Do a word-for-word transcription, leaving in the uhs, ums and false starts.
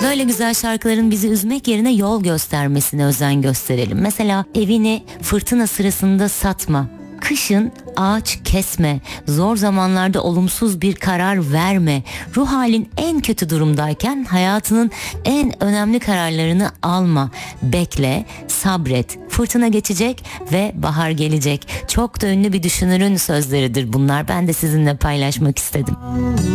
Böyle güzel şarkıların bizi üzmek yerine yol göstermesine özen gösterelim. Mesela evini fırtına sırasında satma. Kışın ağaç kesme, zor zamanlarda olumsuz bir karar verme. Ruh halin en kötü durumdayken hayatının en önemli kararlarını alma. Bekle, sabret. Fırtına geçecek ve bahar gelecek. Çok da ünlü bir düşünürün sözleridir bunlar. Ben de sizinle paylaşmak istedim.